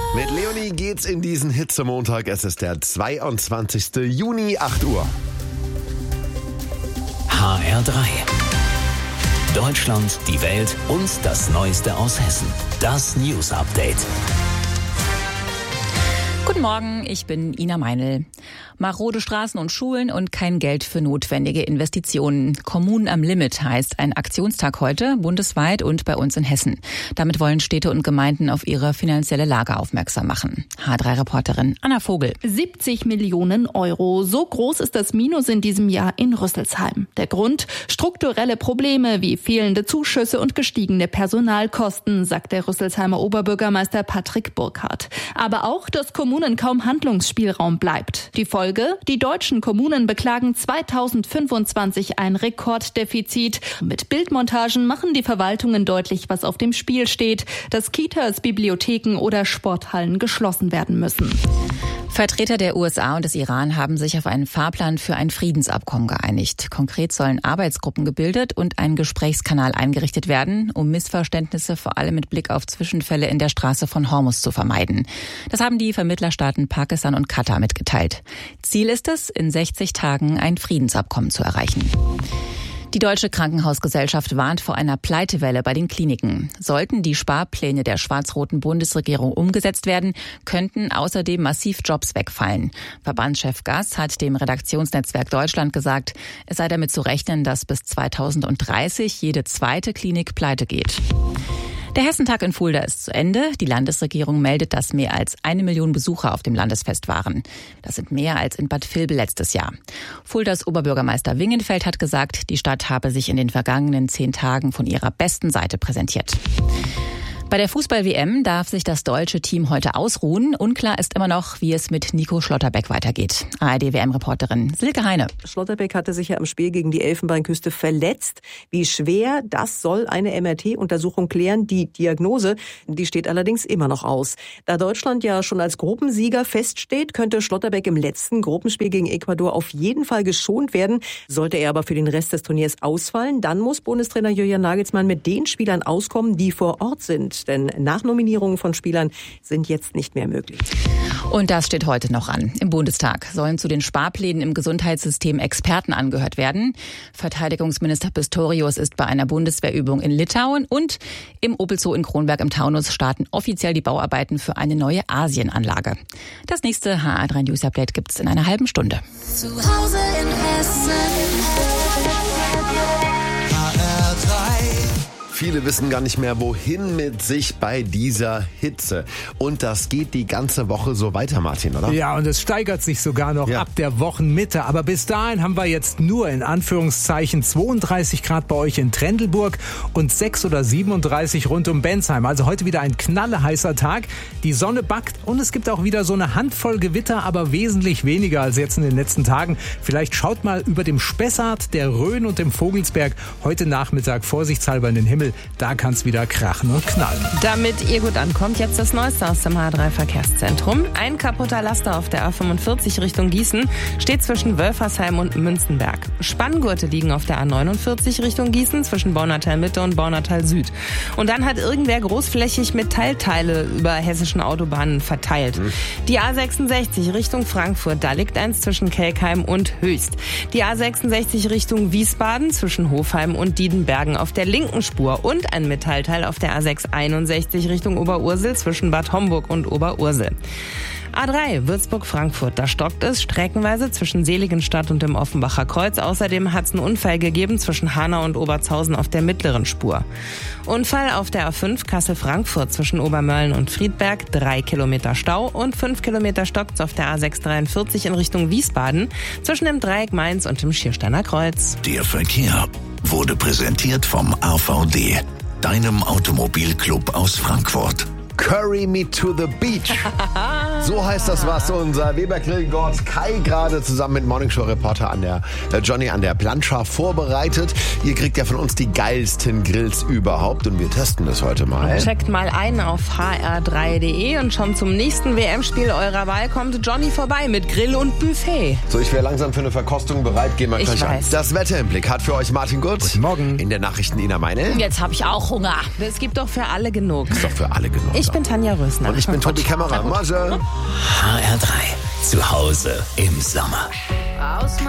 Mit Leonie geht's in diesen Hitzemontag. Es ist der 22. Juni, 8 Uhr. HR3. Deutschland, die Welt und das Neueste aus Hessen. Das News Update. Guten Morgen, ich bin Ina Meinl. Marode Straßen und Schulen und kein Geld für notwendige Investitionen. Kommunen am Limit heißt ein Aktionstag heute, bundesweit und bei uns in Hessen. Damit wollen Städte und Gemeinden auf ihre finanzielle Lage aufmerksam machen. H3-Reporterin Anna Vogel. 70 Millionen Euro. So groß ist das Minus in diesem Jahr in Rüsselsheim. Der Grund? Strukturelle Probleme wie fehlende Zuschüsse und gestiegene Personalkosten, sagt der Rüsselsheimer Oberbürgermeister Patrick Burkhardt. Aber auch, dass Kommunen kaum Handlungsspielraum bleibt. Die Folge? Die deutschen Kommunen beklagen 2025 ein Rekorddefizit. Mit Bildmontagen machen die Verwaltungen deutlich, was auf dem Spiel steht, dass Kitas, Bibliotheken oder Sporthallen geschlossen werden müssen. Vertreter der USA und des Iran haben sich auf einen Fahrplan für ein Friedensabkommen geeinigt. Konkret sollen Arbeitsgruppen gebildet und ein Gesprächskanal eingerichtet werden, um Missverständnisse vor allem mit Blick auf Zwischenfälle in der Straße von Hormuz zu vermeiden. Das haben die Vermittlerstaaten Pakistan und Katar mitgeteilt. Ziel ist es, in 60 Tagen ein Friedensabkommen zu erreichen. Die Deutsche Krankenhausgesellschaft warnt vor einer Pleitewelle bei den Kliniken. Sollten die Sparpläne der schwarz-roten Bundesregierung umgesetzt werden, könnten außerdem massiv Jobs wegfallen. Verbandschef Gass hat dem Redaktionsnetzwerk Deutschland gesagt, es sei damit zu rechnen, dass bis 2030 jede zweite Klinik pleite geht. Der Hessentag in Fulda ist zu Ende. Die Landesregierung meldet, dass mehr als 1 Million Besucher auf dem Landesfest waren. Das sind mehr als in Bad Vilbel letztes Jahr. Fuldas Oberbürgermeister Wingenfeld hat gesagt, die Stadt habe sich in den vergangenen 10 Tagen von ihrer besten Seite präsentiert. Bei der Fußball-WM darf sich das deutsche Team heute ausruhen. Unklar ist immer noch, wie es mit Nico Schlotterbeck weitergeht. ARD-WM-Reporterin Silke Heine. Schlotterbeck hatte sich ja im Spiel gegen die Elfenbeinküste verletzt. Wie schwer, das soll eine MRT-Untersuchung klären. Die Diagnose, die steht allerdings immer noch aus. Da Deutschland ja schon als Gruppensieger feststeht, könnte Schlotterbeck im letzten Gruppenspiel gegen Ecuador auf jeden Fall geschont werden. Sollte er aber für den Rest des Turniers ausfallen, dann muss Bundestrainer Julian Nagelsmann mit den Spielern auskommen, die vor Ort sind. Denn Nachnominierungen von Spielern sind jetzt nicht mehr möglich. Und das steht heute noch an. Im Bundestag sollen zu den Sparplänen im Gesundheitssystem Experten angehört werden. Verteidigungsminister Pistorius ist bei einer Bundeswehrübung in Litauen und im Opel-Zoo in Kronberg im Taunus starten offiziell die Bauarbeiten für eine neue Asienanlage. Das nächste HR3 News Update gibt's in einer halben Stunde. Zu Hause in Hessen. Viele wissen gar nicht mehr, wohin mit sich bei dieser Hitze. Und das geht die ganze Woche so weiter, Martin, oder? Ja, und es steigert sich sogar noch ab der Wochenmitte. Aber bis dahin haben wir jetzt nur in Anführungszeichen 32 Grad bei euch in Trendelburg und 6 oder 37 rund um Bensheim. Also heute wieder ein knalleheißer Tag. Die Sonne backt und es gibt auch wieder so eine Handvoll Gewitter, aber wesentlich weniger als jetzt in den letzten Tagen. Vielleicht schaut mal über dem Spessart, der Rhön und dem Vogelsberg heute Nachmittag vorsichtshalber in den Himmel. Da kann es wieder krachen und knallen. Damit ihr gut ankommt, jetzt das Neueste aus dem H3-Verkehrszentrum. Ein kaputter Laster auf der A45 Richtung Gießen steht zwischen Wölfersheim und Münzenberg. Spanngurte liegen auf der A49 Richtung Gießen zwischen Baunatal Mitte und Baunatal Süd. Und dann hat irgendwer großflächig Metallteile über hessischen Autobahnen verteilt. Die A66 Richtung Frankfurt, da liegt eins zwischen Kelkheim und Höchst. Die A66 Richtung Wiesbaden zwischen Hofheim und Diedenbergen auf der linken Spur und ein Metallteil auf der A661 Richtung Oberursel zwischen Bad Homburg und Oberursel. A3 Würzburg-Frankfurt, da stockt es streckenweise zwischen Seligenstadt und dem Offenbacher Kreuz. Außerdem hat es einen Unfall gegeben zwischen Hanau und Oberzhausen auf der mittleren Spur. Unfall auf der A5 Kassel-Frankfurt zwischen Obermölln und Friedberg, 3 Kilometer Stau und 5 Kilometer stockt's auf der A643 in Richtung Wiesbaden zwischen dem Dreieck Mainz und dem Schiersteiner Kreuz. Der Verkehr wurde präsentiert vom AVD, deinem Automobilclub aus Frankfurt. Curry me to the beach. So heißt das, was unser Weber-Grillgott Kai gerade zusammen mit Morningshow-Reporter Johnny an der Plancha vorbereitet. Ihr kriegt ja von uns die geilsten Grills überhaupt und wir testen das heute mal. Checkt mal ein auf hr3.de und schon zum nächsten WM-Spiel eurer Wahl kommt Johnny vorbei mit Grill und Buffet. So, ich wäre langsam für eine Verkostung bereit. Gehen wir gleich an. weiß. Das Wetter im Blick hat für euch Martin Gutz. Guten Morgen. In der Nachrichten Ina Meinl. Jetzt habe ich auch Hunger. Es gibt doch für alle genug. Ist doch für alle genug. Ich Ich bin Tanja Rösner. Und ich bin Tobi Kämmerer. HR3. Zu Hause im Sommer.